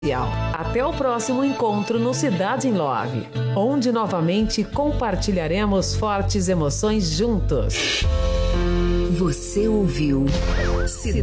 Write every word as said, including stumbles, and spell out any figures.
Até o próximo encontro no Cidade em Love, onde novamente compartilharemos fortes emoções juntos. Você ouviu Cidade